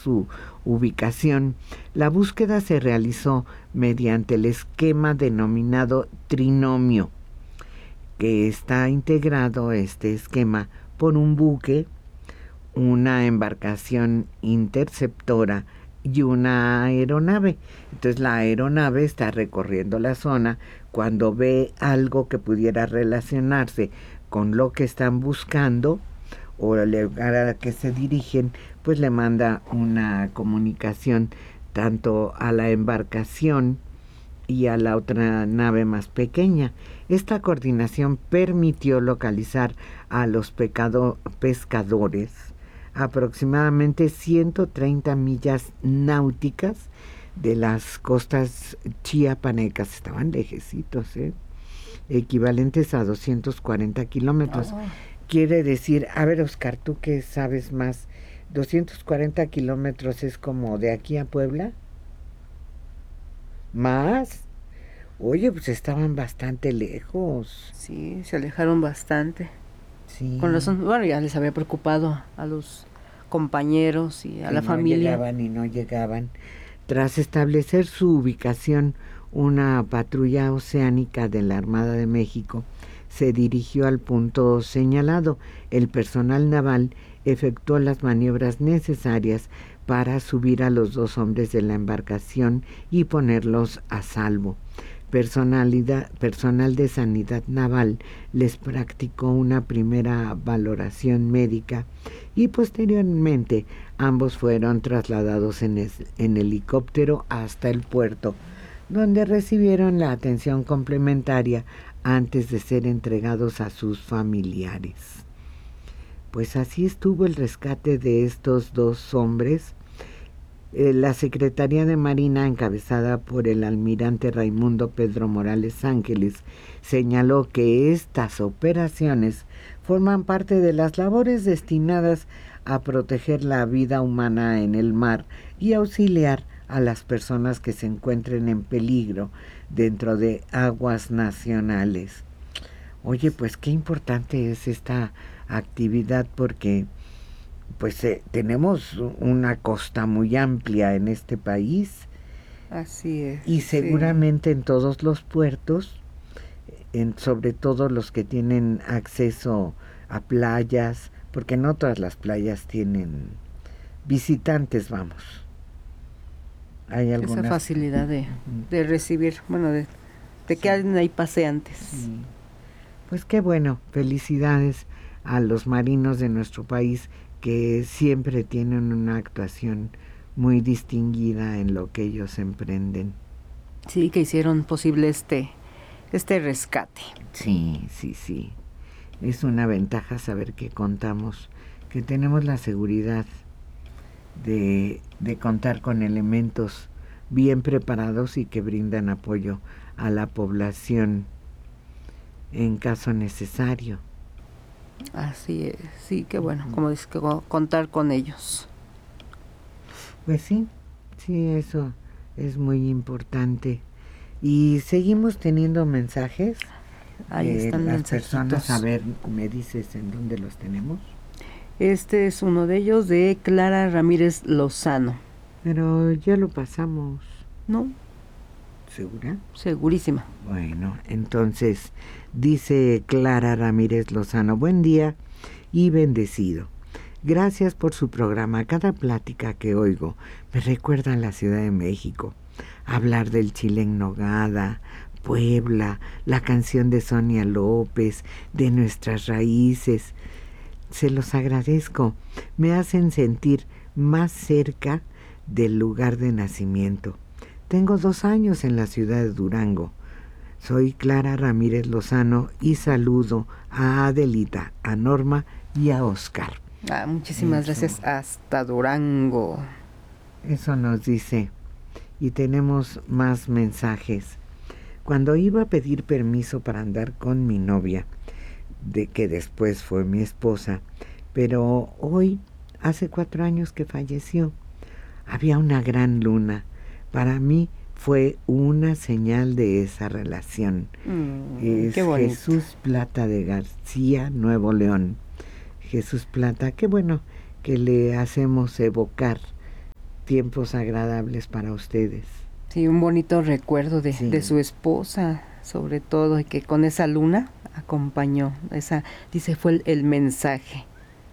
su ubicación. La búsqueda se realizó mediante el esquema denominado trinomio, que está integrado este esquema por un buque, una embarcación interceptora y una aeronave. Entonces la aeronave está recorriendo la zona. Cuando ve algo que pudiera relacionarse con lo que están buscando o el lugar a que se dirigen, pues le manda una comunicación tanto a la embarcación y a la otra nave más pequeña. Esta coordinación permitió localizar a los pescadores aproximadamente 130 millas náuticas de las costas chiapanecas. Estaban lejecitos, equivalentes a 240 kilómetros. Oh. Quiere decir, a ver, Oscar, ¿tú qué sabes más? ¿240 kilómetros es como de aquí a Puebla? ¿Más? Oye, pues estaban bastante lejos. Sí, se alejaron bastante. Sí. Con razón, bueno, ya les había preocupado a los compañeros y a la familia. No llegaban. Tras establecer su ubicación, una patrulla oceánica de la Armada de México se dirigió al punto señalado. El personal naval efectuó las maniobras necesarias para subir a los 2 hombres de la embarcación y ponerlos a salvo. Personal de sanidad naval les practicó una primera valoración médica y posteriormente ambos fueron trasladados en helicóptero hasta el puerto, donde recibieron la atención complementaria antes de ser entregados a sus familiares. Pues así estuvo el rescate de estos 2 hombres. La Secretaría de Marina, encabezada por el almirante Raimundo Pedro Morales Ángeles, señaló que estas operaciones forman parte de las labores destinadas a proteger la vida humana en el mar y auxiliar a las personas que se encuentren en peligro dentro de aguas nacionales. Oye, pues qué importante es esta actividad, porque pues tenemos una costa muy amplia en este país. Así es. Y seguramente en todos los puertos, sobre todo los que tienen acceso a playas, porque no todas las playas tienen visitantes, vamos. Hay alguna esa facilidad de recibir, bueno, de que alguien ahí paseantes. Sí. Pues qué bueno, felicidades a los marinos de nuestro país, que siempre tienen una actuación muy distinguida en lo que ellos emprenden. Sí, que hicieron posible este rescate. Sí. Es una ventaja saber que contamos, que tenemos la seguridad de contar con elementos bien preparados y que brindan apoyo a la población en caso necesario. Así es, sí, qué bueno, como dices, que contar con ellos. Pues sí, eso es muy importante. Y seguimos teniendo mensajes. Ahí están las mensajitos. Personas, a ver, ¿me dices en dónde los tenemos? Este es uno de ellos, de Clara Ramírez Lozano. Pero ya lo pasamos. ¿No? ¿Segura? Segurísima. Bueno, entonces dice Clara Ramírez Lozano: buen día y bendecido. Gracias por su programa. Cada plática que oigo me recuerda a la Ciudad de México. Hablar del chile en nogada, Puebla, la canción de Sonia López, de nuestras raíces. Se los agradezco. Me hacen sentir más cerca del lugar de nacimiento. Tengo 2 años en la ciudad de Durango. Soy Clara Ramírez Lozano y saludo a Adelita, a Norma y a Oscar. Muchísimas gracias. Hasta Durango. Eso nos dice. Y tenemos más mensajes. Cuando iba a pedir permiso para andar con mi novia, de que después fue mi esposa, pero hoy, hace 4 años que falleció, había una gran luna. Para mí fue una señal de esa relación. Es qué bonito. Jesús Plata de García, Nuevo León. Jesús Plata, qué bueno que le hacemos evocar tiempos agradables para ustedes. Sí, un bonito recuerdo de su esposa, sobre todo, y que con esa luna acompañó. Dice, fue el mensaje.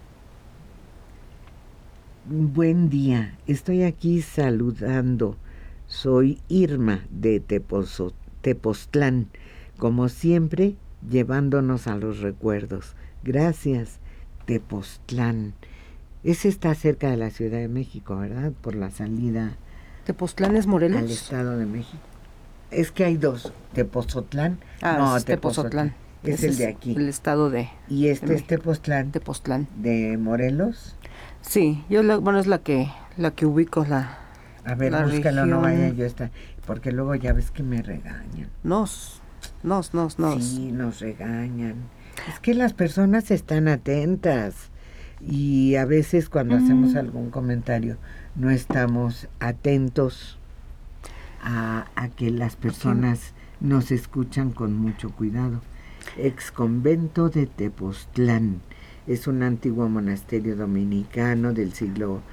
Buen día, estoy aquí saludando. Soy Irma de Tepoztlán, como siempre, llevándonos a los recuerdos. Gracias, Tepoztlán. Ese está cerca de la Ciudad de México, ¿verdad? Por la salida. ¿Tepoztlán es Morelos? Al Estado de México. Es que hay dos, Tepozotlán. No, es Tepozotlán. Es el de aquí. El estado de... ¿Y este es Tepoztlán? Tepoztlán. ¿De Morelos? Sí, es la que ubico, la A ver, la búscalo, región. no vaya yo porque luego ya ves que me regañan. Nos. Sí, nos regañan. Es que las personas están atentas y a veces cuando hacemos algún comentario no estamos atentos a que las personas nos escuchan con mucho cuidado. Exconvento de Tepoztlán es un antiguo monasterio dominicano del siglo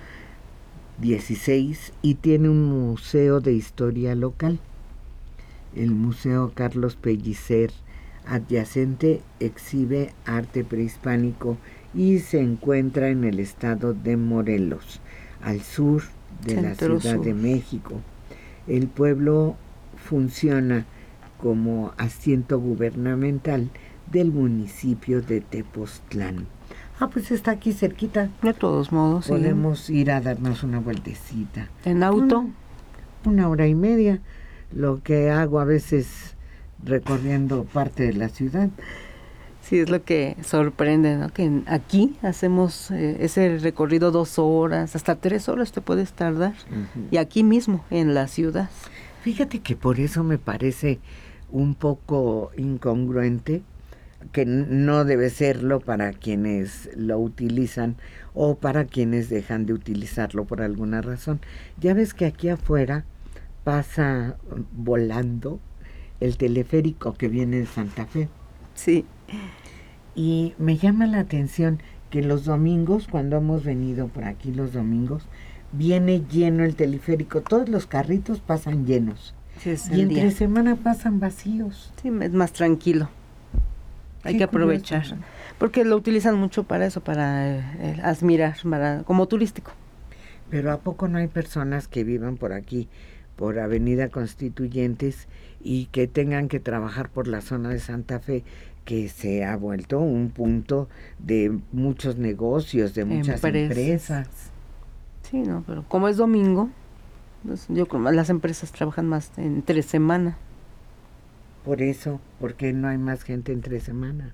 XVI y tiene un museo de historia local. El Museo Carlos Pellicer adyacente exhibe arte prehispánico y se encuentra en el estado de Morelos, al sur de la Ciudad de México. El pueblo funciona como asiento gubernamental del municipio de Tepoztlán. Pues está aquí cerquita. De todos modos, podemos ir a darnos una vueltecita. ¿En auto? 1 hora y media, lo que hago a veces recorriendo parte de la ciudad. Sí, es lo que sorprende, ¿no? Que aquí hacemos ese recorrido 2 horas, hasta 3 horas te puedes tardar. Y aquí mismo, en la ciudad. Fíjate que por eso me parece un poco incongruente, que no debe serlo para quienes lo utilizan o para quienes dejan de utilizarlo por alguna razón. Ya ves que aquí afuera pasa volando el teleférico que viene de Santa Fe. Sí. Y me llama la atención que los domingos, cuando hemos venido por aquí los domingos, viene lleno el teleférico, todos los carritos pasan llenos. Sí, y entre semana pasan vacíos. Sí, es más tranquilo. Hay que aprovechar, porque lo utilizan mucho para eso, para admirar, como turístico. Pero ¿a poco no hay personas que vivan por aquí, por Avenida Constituyentes, y que tengan que trabajar por la zona de Santa Fe, que se ha vuelto un punto de muchos negocios, de muchas empresas? Sí, no, pero como es domingo, pues yo creo que las empresas trabajan más entre semana. Por eso, porque no hay más gente entre semana.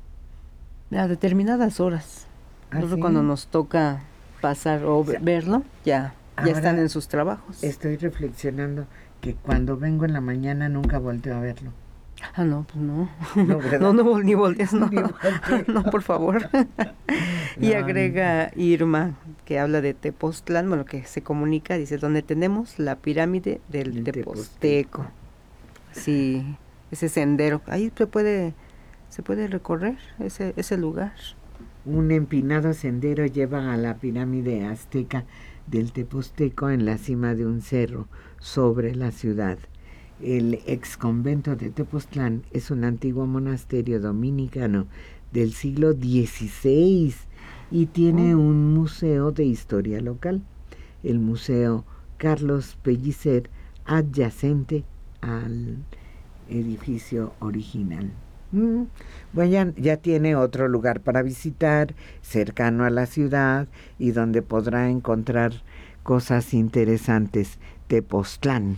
A determinadas horas. ¿Sí? Cuando nos toca pasar o verlo, ya están en sus trabajos. Estoy reflexionando que cuando vengo en la mañana nunca volteo a verlo. No, pues no. No, ni volteas, no. No, por favor. Y agrega Irma, que habla de Tepoztlán, bueno, que se comunica, dice, donde tenemos la pirámide del Tepozteco. Sí, ese sendero, ahí se puede recorrer ese lugar. Un empinado sendero lleva a la pirámide azteca del Tepozteco en la cima de un cerro sobre la ciudad. El exconvento de Tepoztlán es un antiguo monasterio dominicano del siglo XVI y tiene un museo de historia local, el Museo Carlos Pellicer, adyacente al edificio original. Bueno, ya tiene otro lugar para visitar, cercano a la ciudad y donde podrá encontrar cosas interesantes. Tepoztlán.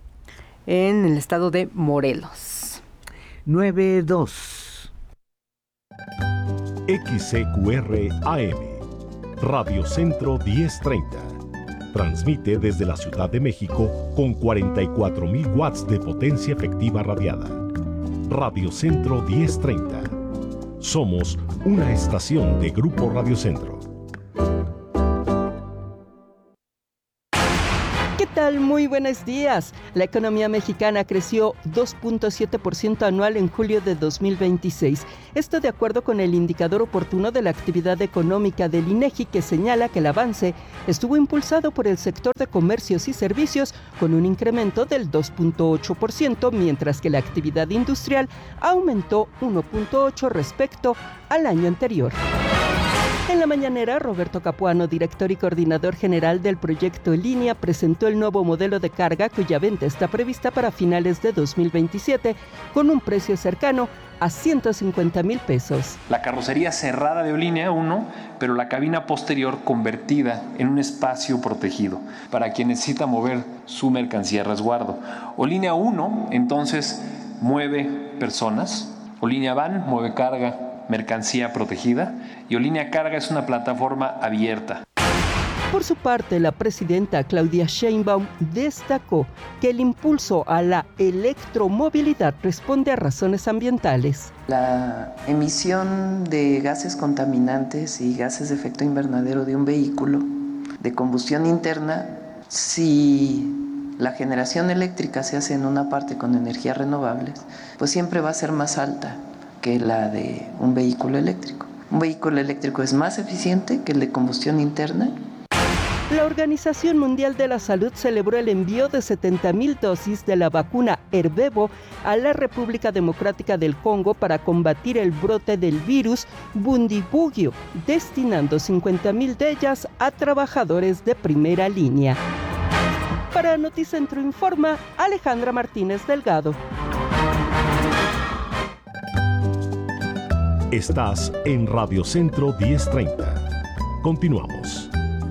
En el estado de Morelos. 9-2. XCQR AM, Radio Centro 1030. Transmite desde la Ciudad de México con 44,000 watts de potencia efectiva radiada. Radio Centro 1030. Somos una estación de Grupo Radio Centro. ¿Qué tal? Muy buenos días. La economía mexicana creció 2.7% anual en julio de 2026. Esto de acuerdo con el indicador oportuno de la actividad económica del INEGI, que señala que el avance estuvo impulsado por el sector de comercios y servicios con un incremento del 2.8%, mientras que la actividad industrial aumentó 1.8% respecto al año anterior. En la mañanera, Roberto Capuano, director y coordinador general del proyecto Línea, presentó el nuevo modelo de carga cuya venta está prevista para finales de 2027 con un precio cercano a 150,000 pesos. La carrocería cerrada de Olínea 1, pero la cabina posterior convertida en un espacio protegido para quien necesita mover su mercancía a resguardo. Olínea 1, entonces, mueve personas. Olínea Van mueve carga, mercancía protegida, y Olínea Carga es una plataforma abierta. Por su parte, la presidenta Claudia Sheinbaum destacó que el impulso a la electromovilidad responde a razones ambientales. La emisión de gases contaminantes y gases de efecto invernadero de un vehículo de combustión interna, si la generación eléctrica se hace en una parte con energías renovables, pues siempre va a ser más alta que la de un vehículo eléctrico. Un vehículo eléctrico es más eficiente que el de combustión interna. La Organización Mundial de la Salud celebró el envío de 70,000 dosis de la vacuna Ervebo a la República Democrática del Congo para combatir el brote del virus Bundibugyo, destinando 50,000 de ellas a trabajadores de primera línea. Para Noticentro Informa, Alejandra Martínez Delgado. Estás en Radio Centro 1030. Continuamos.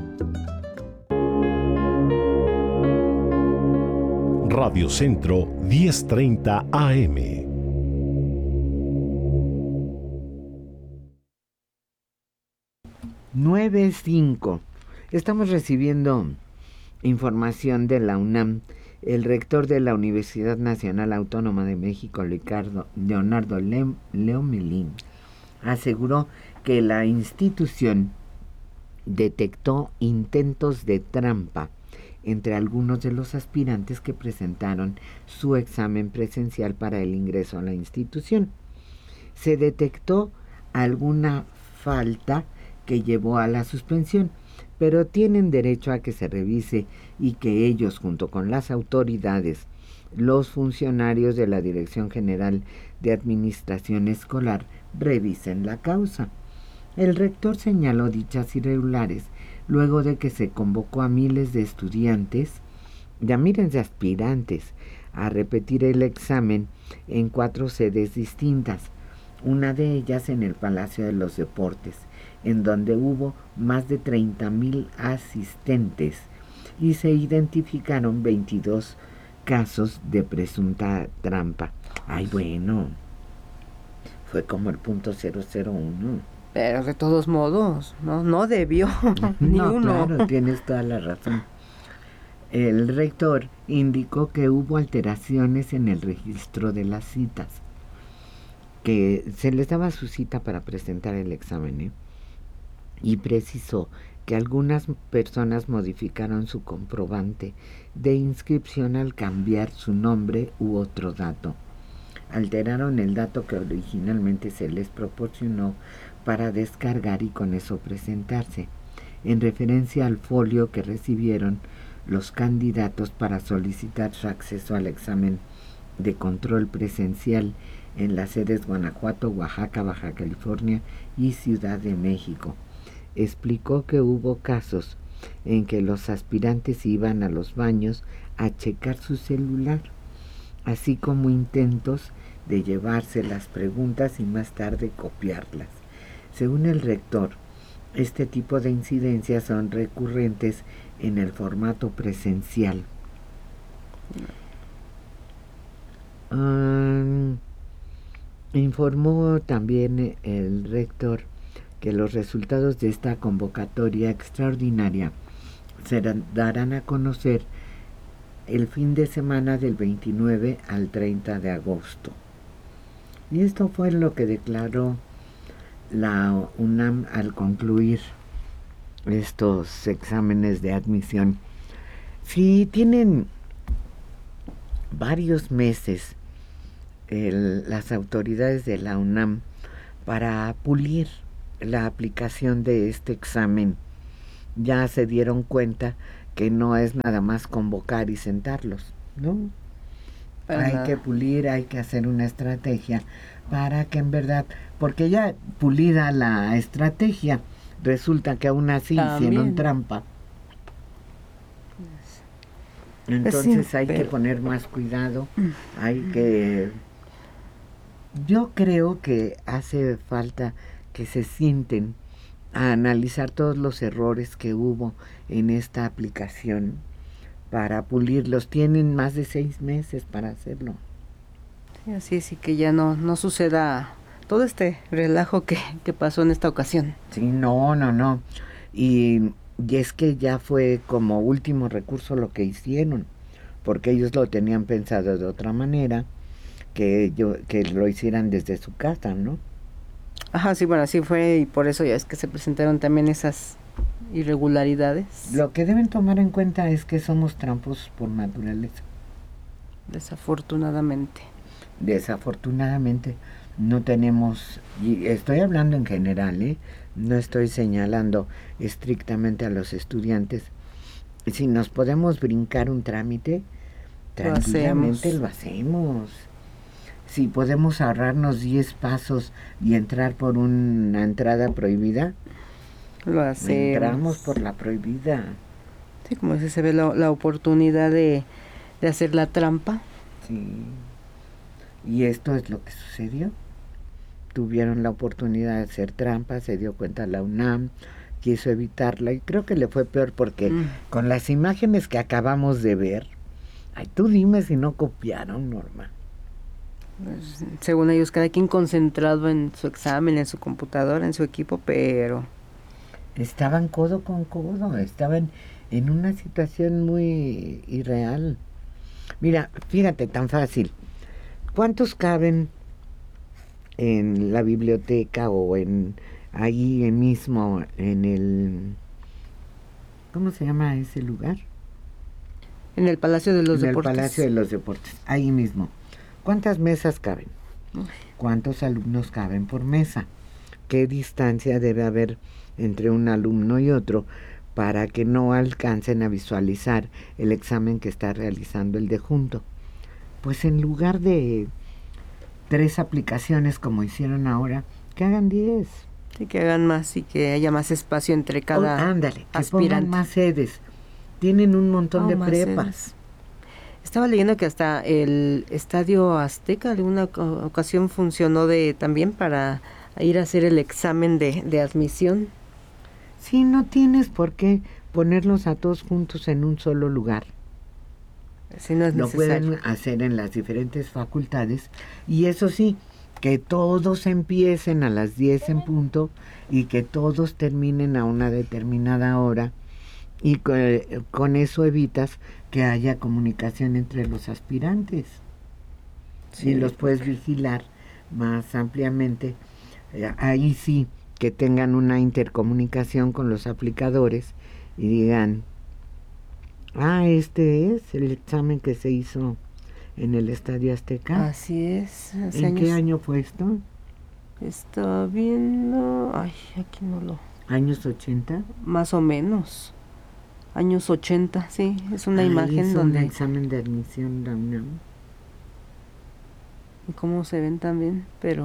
Radio Centro 1030 AM. $9.05. Estamos recibiendo información de la UNAM. El rector de la Universidad Nacional Autónoma de México, Leonardo Leomelín, aseguró que la institución detectó intentos de trampa entre algunos de los aspirantes que presentaron su examen presencial para el ingreso a la institución. Se detectó alguna falta que llevó a la suspensión, pero tienen derecho a que se revise y que ellos, junto con las autoridades, los funcionarios de la Dirección General de Administración Escolar, revisen la causa. El rector señaló dichas irregularidades luego de que se convocó a miles de estudiantes, ya miles de aspirantes, a repetir el examen en 4 sedes distintas, una de ellas en el Palacio de los Deportes, en donde hubo más de 30,000 asistentes y se identificaron 22 casos de presunta trampa. Ay, bueno, fue como el punto 001. Pero de todos modos, no debió ni no, uno. Claro, tienes toda la razón. El rector indicó que hubo alteraciones en el registro de las citas, que se les daba su cita para presentar el examen, y precisó que algunas personas modificaron su comprobante de inscripción al cambiar su nombre u otro dato. Alteraron el dato que originalmente se les proporcionó para descargar y con eso presentarse, en referencia al folio que recibieron los candidatos para solicitar su acceso al examen de control presencial en las sedes Guanajuato, Oaxaca, Baja California y Ciudad de México. Explicó que hubo casos en que los aspirantes iban a los baños a checar su celular, así como intentos de llevarse las preguntas y más tarde copiarlas. Según el rector, este tipo de incidencias son recurrentes en el formato presencial. Informó también el rector que los resultados de esta convocatoria extraordinaria se darán a conocer el fin de semana del 29 al 30 de agosto. Y esto fue lo que declaró la UNAM al concluir estos exámenes de admisión. Sí, tienen varios meses las autoridades de la UNAM para pulir la aplicación de este examen. Ya se dieron cuenta que no es nada más convocar y sentarlos, ¿no? Hay que pulir, hay que hacer una estrategia para que en verdad, porque ya pulida la estrategia, resulta que aún así hicieron trampa. Entonces sí, hay que poner más cuidado, hay que... Yo creo que hace falta que se sienten a analizar todos los errores que hubo en esta aplicación para pulirlos. Tienen más de 6 meses para hacerlo. Sí, así es, y que ya no suceda todo este relajo que pasó en esta ocasión. Sí, no. Y es que ya fue como último recurso lo que hicieron, porque ellos lo tenían pensado de otra manera, que lo hicieran desde su casa, ¿no? Ajá, sí, bueno, así fue, y por eso ya es que se presentaron también esas irregularidades. Lo que deben tomar en cuenta es que somos tramposos por naturaleza. Desafortunadamente no tenemos, y estoy hablando en general, no estoy señalando estrictamente a los estudiantes. Si nos podemos brincar un trámite, tranquilamente lo hacemos. Si podemos ahorrarnos 10 pasos y entrar por una entrada prohibida, lo hacemos. Entramos por la prohibida. Sí, como se ve la oportunidad de hacer la trampa. Sí. Y esto es lo que sucedió. Tuvieron la oportunidad de hacer trampa, se dio cuenta la UNAM, quiso evitarla y creo que le fue peor porque con las imágenes que acabamos de ver, ay, tú dime si no copiaron, Norma. Pues, según ellos, cada quien concentrado en su examen, en su computadora, en su equipo, pero... Estaban codo con codo, estaban en una situación muy irreal. Mira, fíjate, tan fácil. ¿Cuántos caben en la biblioteca o ahí mismo en el... ¿Cómo se llama ese lugar? En el Palacio de los Deportes. En el Palacio de los Deportes, ahí mismo. ¿Cuántas mesas caben? ¿Cuántos alumnos caben por mesa? ¿Qué distancia debe haber entre un alumno y otro para que no alcancen a visualizar el examen que está realizando el de junto? Pues en lugar de 3 aplicaciones como hicieron ahora, que hagan 10. Sí, que hagan más y que haya más espacio entre cada ándale, que aspirante. Pongan más sedes. Tienen un montón de prepas. Sedes. Estaba leyendo que hasta el Estadio Azteca alguna ocasión funcionó también para ir a hacer el examen de admisión. Sí, no tienes por qué ponerlos a todos juntos en un solo lugar. Si no es lo necesario. Pueden hacer en las diferentes facultades y eso sí, que todos empiecen a las 10 en punto y que todos terminen a una determinada hora y con eso evitas que haya comunicación entre los aspirantes. Sí, y los puedes vigilar más ampliamente. Ahí sí, que tengan una intercomunicación con los aplicadores y digan, este es el examen que se hizo en el Estadio Azteca. Así es. ¿En qué año fue esto? Estaba viendo... aquí no lo... ¿Años 80? Más o menos. Años 80, sí. Es una imagen donde... un examen de admisión de UNAM. Y cómo se ven también, pero...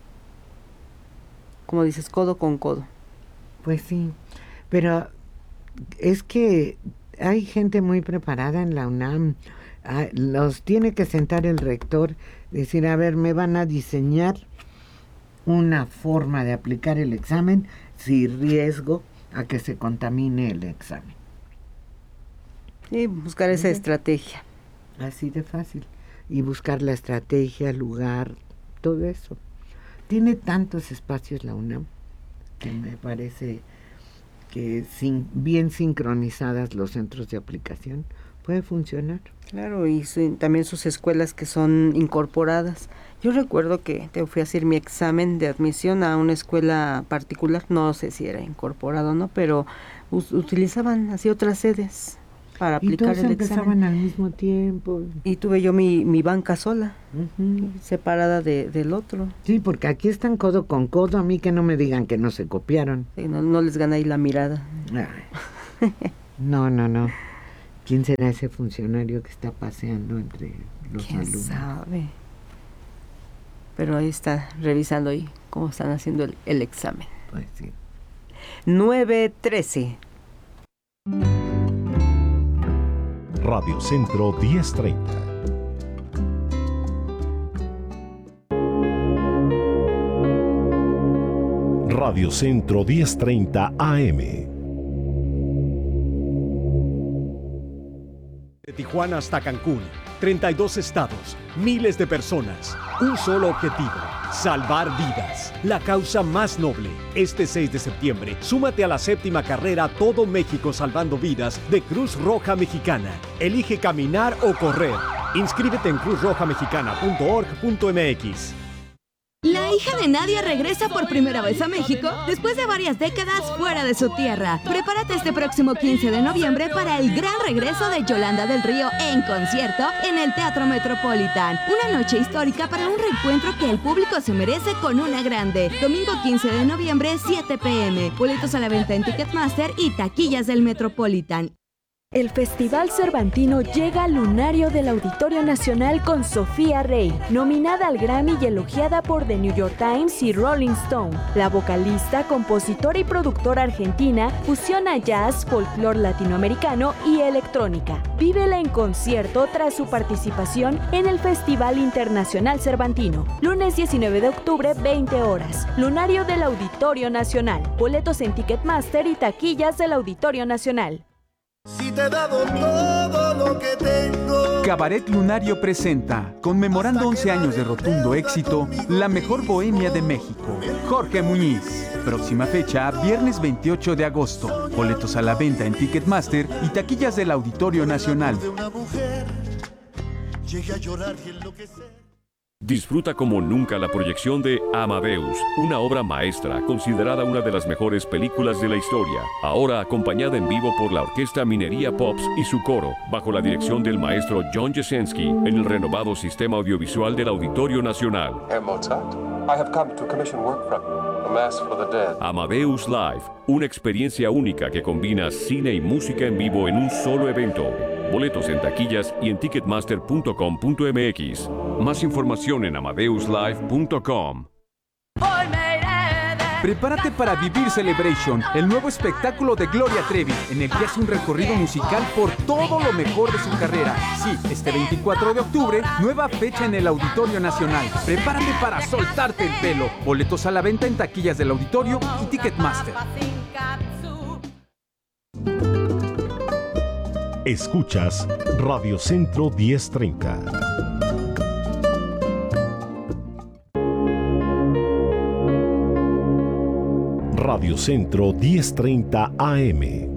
Como dices, codo con codo. Pues sí, pero es que hay gente muy preparada en la UNAM. Los tiene que sentar el rector, decir, a ver, me van a diseñar una forma de aplicar el examen sin riesgo a que se contamine el examen. Sí, buscar esa estrategia. Así de fácil. Y buscar la estrategia, el lugar, todo eso. Tiene tantos espacios la UNAM que me parece que bien sincronizadas los centros de aplicación puede funcionar. Claro, y también sus escuelas que son incorporadas. Yo recuerdo que fui a hacer mi examen de admisión a una escuela particular, no sé si era incorporado o no, pero utilizaban así otras sedes. para aplicar y todos el empezaban examen. al mismo tiempo. Y tuve yo mi banca sola, separada del otro. Sí, porque aquí están codo con codo, a mí que no me digan que no se copiaron. Sí, no les gana ahí la mirada. Ay. No. ¿Quién será ese funcionario que está paseando entre los ¿Quién alumnos? sabe? Pero ahí está, revisando ahí cómo están haciendo el examen. Pues sí. 9:13. Radio Centro 1030. Radio Centro 1030 AM. De Tijuana hasta Cancún, 32 estados, miles de personas, un solo objetivo, salvar vidas. La causa más noble. Este 6 de septiembre, súmate a la 7ª carrera Todo México Salvando Vidas de Cruz Roja Mexicana. Elige caminar o correr. Inscríbete en cruzrojamexicana.org.mx. La hija de Nadia regresa por primera vez a México después de varias décadas fuera de su tierra. Prepárate este próximo 15 de noviembre para el gran regreso de Yolanda del Río en concierto en el Teatro Metropolitan. Una noche histórica para un reencuentro que el público se merece con una grande. Domingo 15 de noviembre, 7 p.m. Boletos a la venta en Ticketmaster y taquillas del Metropolitan. El Festival Cervantino llega al lunario del Auditorio Nacional con Sofía Rey, nominada al Grammy y elogiada por The New York Times y Rolling Stone. La vocalista, compositora y productora argentina fusiona jazz, folclore latinoamericano y electrónica. Vívela en concierto tras su participación en el Festival Internacional Cervantino. Lunes 19 de octubre, 20 horas. Lunario del Auditorio Nacional. Boletos en Ticketmaster y taquillas del Auditorio Nacional. Si te he dado todo lo que tengo. Cabaret Lunario presenta, conmemorando 11 años de rotundo éxito, La Mejor Bohemia de México. Jorge Muñiz. Próxima fecha, viernes 28 de agosto. Boletos a la venta en Ticketmaster y taquillas del Auditorio Nacional. Disfruta como nunca la proyección de Amadeus, una obra maestra considerada una de las mejores películas de la historia, ahora acompañada en vivo por la Orquesta Minería Pops y su coro, bajo la dirección del maestro John Jesensky, en el renovado sistema audiovisual del Auditorio Nacional. Herr Mozart, I have come to commission work from you, A Mass for the Dead. Amadeus Live, una experiencia única que combina cine y música en vivo en un solo evento. Boletos en taquillas y en ticketmaster.com.mx. Más información en amadeuslive.com. Prepárate para Vivir Celebration, el nuevo espectáculo de Gloria Trevi, en el que hace un recorrido musical por todo lo mejor de su carrera. Sí, este 24 de octubre, nueva fecha en el Auditorio Nacional. Prepárate para soltarte el pelo. Boletos a la venta en taquillas del Auditorio y Ticketmaster. Escuchas Radio Centro 1030. Radio Centro 1030 AM.